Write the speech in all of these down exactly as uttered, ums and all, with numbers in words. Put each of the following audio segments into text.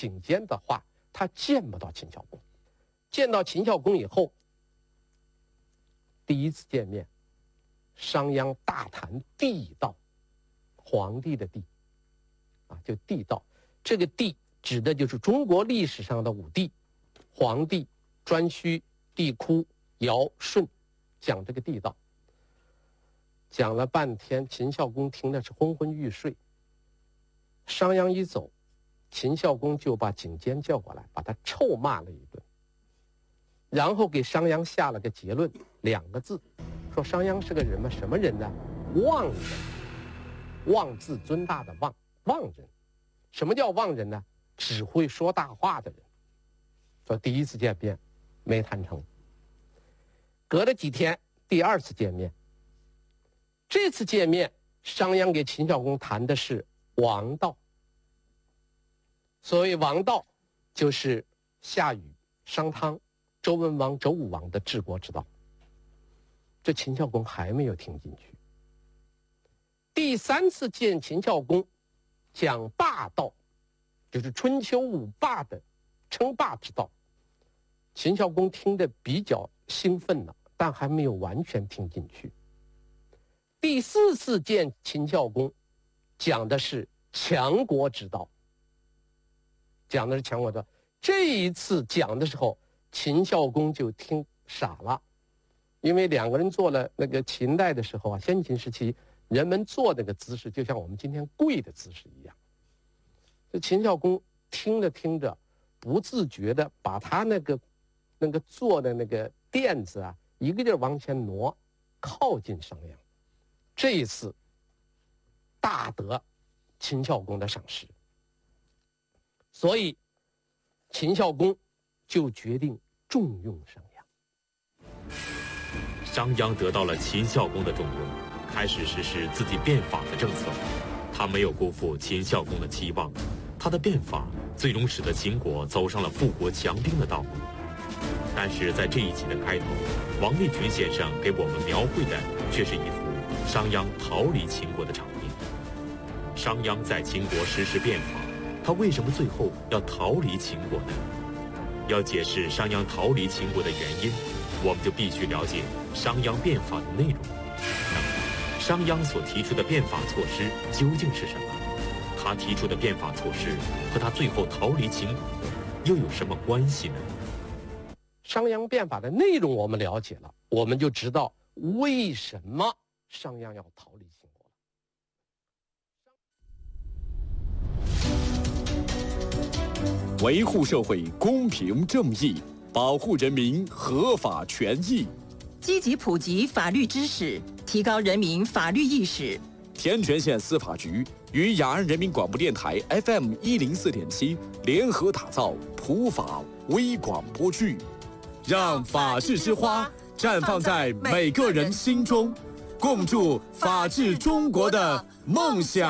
井间的话，他见不到秦孝公。见到秦孝公以后，第一次见面，商鞅大谈地道，皇帝的帝啊，就地道。这个地指的就是中国历史上的五帝：黄帝、颛顼、帝喾、尧、舜，讲这个地道。讲了半天，秦孝公听的是昏昏欲睡。商鞅一走，秦孝公就把井间叫过来，把他臭骂了一顿，然后给商鞅下了个结论，两个字，说商鞅是个人嘛，什么人呢？妄人。妄自尊大的妄，妄人。什么叫妄人呢？只会说大话的人。说第一次见面没谈成，隔了几天，第二次见面。这次见面，商鞅给秦孝公谈的是王道。所谓王道，就是夏禹、商汤、周文王、周武王的治国之道。这秦孝公还没有听进去。第三次见秦孝公，讲霸道，就是春秋五霸的称霸之道。秦孝公听得比较兴奋了，但还没有完全听进去。第四次见秦孝公，讲的是强国之道，讲的是强国之道。这一次讲的时候，秦孝公就听傻了，因为两个人做了那个秦代的时候啊，先秦时期人们做那个姿势，就像我们今天跪的姿势一样。这秦孝公听着听着，不自觉的把他那个那个坐的那个垫子啊，一个劲儿往前挪，靠近商鞅。这一次大得秦孝公的赏识，所以秦孝公就决定重用商鞅。 商鞅得到了秦孝公的重用，开始实施自己变法的政策。他没有辜负秦孝公的期望，他的变法最终使得秦国走上了富国强兵的道路。但是在这一集的开头，王立群先生给我们描绘的却是一幅商鞅逃离秦国的场面。商鞅在秦国实施变法，他为什么最后要逃离秦国呢？要解释商鞅逃离秦国的原因，我们就必须了解商鞅变法的内容。那么，商鞅所提出的变法措施究竟是什么？他提出的变法措施和他最后逃离秦国又有什么关系呢？ 商鞅变法的内容我们了解了，我们就知道为什么商鞅要逃离秦国了。维护社会公平正义，保护人民合法权益， 积极普及法律知识，提高人民法律意识。 天全县司法局与雅安人民广播电台 F M 一零四点七联合打造普法微广播剧，让法治之花绽放在每个人心中，共筑法治中国的梦想。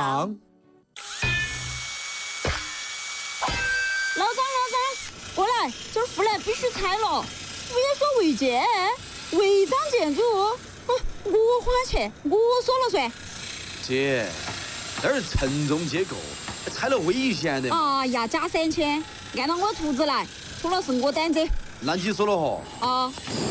老张，老张，过来，这儿护栏必须拆了，不要说违建，违章建筑，嗯，我花钱，我说了算。 姐，这是承重结构，拆了危险的。 哎呀，加三千，按照我图纸来，出了是我担子。 那你说了吼？ 啊。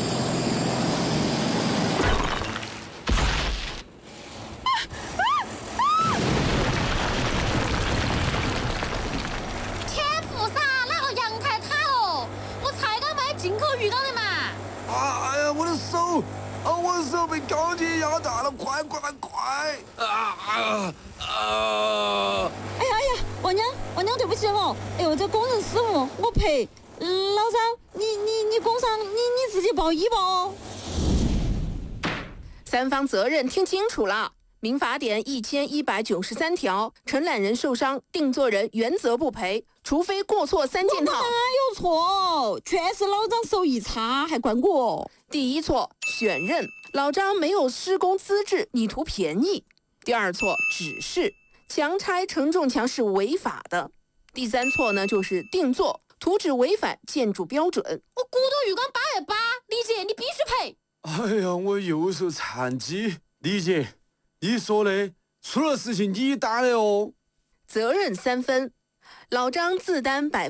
天菩萨，那个阳台塌了，我才刚买进口浴缸的嘛。 啊！哎呀，我的手！啊！我的手被钢筋压断了，快快快！啊啊啊！ 哎呀哎呀，王娘，王娘，对不起哦。哎呦，这工人失误，我赔。嗯、老张，你你你工伤，你你自己报医吧哦。 三方责任听清楚了。民法典一千一百九十三条，承揽人受伤，定作人原则不赔，除非过错三件套。 哪有错？全是老张手艺差，还怪我。 第一错，选任，老张没有施工资质，你图便宜。第二错，指示，强拆承重墙是违法的。第三错呢，就是定做，图纸违反建筑标准。 我骨头浴缸八百八，李姐你必须赔。 哎呀，我右手残疾，李姐。你说的，出了事情你担的哦。 责任三分，老张自担百分。